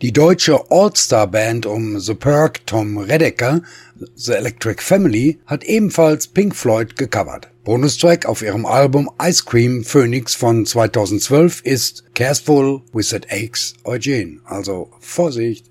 Die deutsche All-Star-Band um The Perk Tom Redeker, The Electric Family, hat ebenfalls Pink Floyd gecovert. Bonustrack auf ihrem Album Ice Cream Phoenix von 2012 ist Careful with That Aches Eugene. Also Vorsicht,